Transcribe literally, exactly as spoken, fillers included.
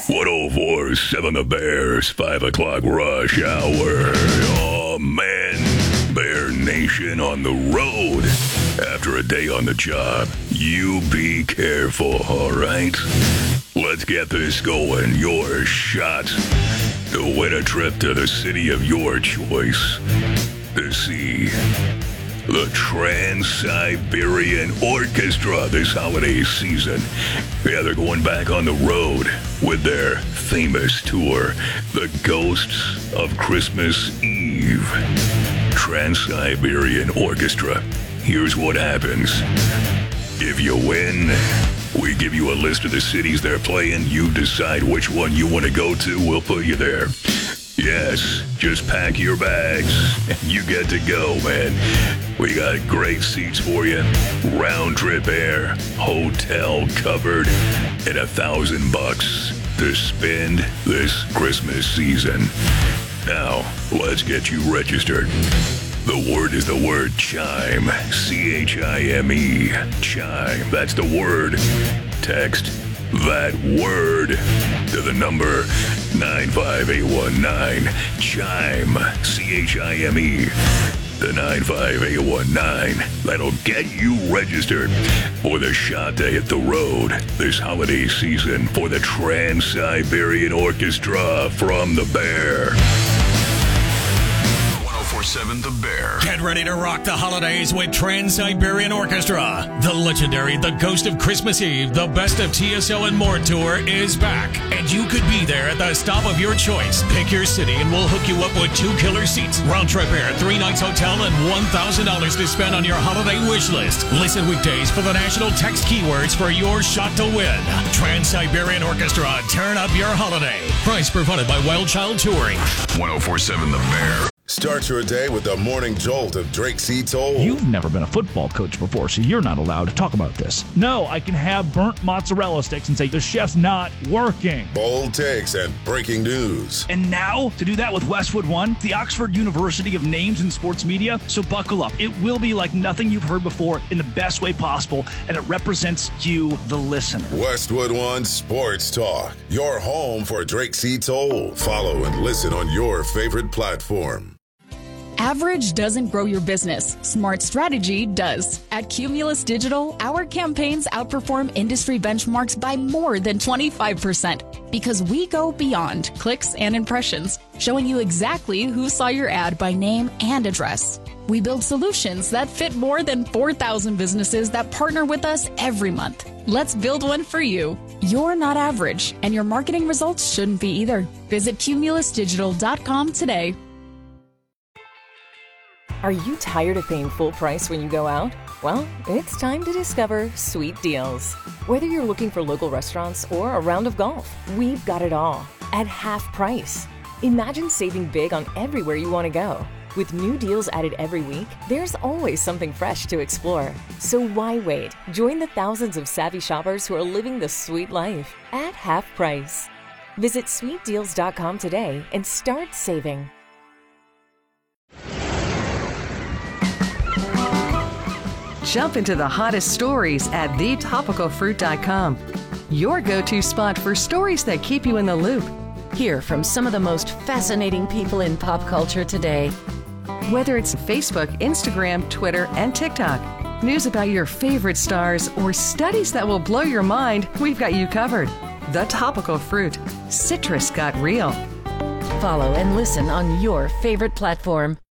one oh four point seven The Bears, five o'clock rush hour. Oh, man. Bear Nation on the road. After a day on the job, you be careful, all right? Let's get this going. Your shot to win a trip to the city of your choice to see the Trans-Siberian Orchestra this holiday season. Yeah, they're going back on the road with their famous tour, The Ghosts of Christmas Eve. Trans-Siberian Orchestra. Here's what happens. If you win, we give you a list of the cities they're playing. You decide which one you want to go to. We'll put you there. Yes, just pack your bags and you get to go, man. We got great seats for you, round trip air, hotel covered, and a thousand bucks to spend this Christmas season. Now, let's get you registered. The word is the word chime, C H I M E, chime, that's the word. Text that word to the number nine five eight one nine, chime, C H I M E, the nine five eight one nine. That'll get you registered for the shot to hit the road this holiday season for the Trans-Siberian Orchestra from the Bear. one oh four point seven The Bear. Get ready to rock the holidays with Trans-Siberian Orchestra. The legendary The Ghost of Christmas Eve, the Best of T S L and More tour is back. And you could be there at the stop of your choice. Pick your city and we'll hook you up with two killer seats, round trip air, three nights hotel, and one thousand dollars to spend on your holiday wish list. Listen weekdays for the national text keywords for your shot to win. Trans-Siberian Orchestra, turn up your holiday. Price provided by Wild Child Touring. one oh four point seven The Bear. Start your day with the morning jolt of Drake C. Toll. You've never been a football coach before, so you're not allowed to talk about this. No, I can have burnt mozzarella sticks and say the chef's not working. Bold takes and breaking news. And now, to do that with Westwood One, the Oxford University of Names in Sports Media. So buckle up. It will be like nothing you've heard before in the best way possible, and it represents you, the listener. Westwood One Sports Talk, your home for Drake C. Toll. Follow and listen on your favorite platform. Average doesn't grow your business. Smart strategy does. At Cumulus Digital, our campaigns outperform industry benchmarks by more than twenty-five percent because we go beyond clicks and impressions, showing you exactly who saw your ad by name and address. We build solutions that fit more than four thousand businesses that partner with us every month. Let's build one for you. You're not average, and your marketing results shouldn't be either. Visit cumulus digital dot com today. Are you tired of paying full price when you go out? Well, it's time to discover Sweet Deals. Whether you're looking for local restaurants or a round of golf, we've got it all at half price. Imagine saving big on everywhere you want to go. With new deals added every week, there's always something fresh to explore. So why wait? Join the thousands of savvy shoppers who are living the sweet life at half price. Visit sweet deals dot com today and start saving. Jump into the hottest stories at the topical fruit dot com. Your go-to spot for stories that keep you in the loop. Hear from some of the most fascinating people in pop culture today. Whether it's Facebook, Instagram, Twitter, and TikTok, news about your favorite stars, or studies that will blow your mind, we've got you covered. The Topical Fruit. Citrus got real. Follow and listen on your favorite platform.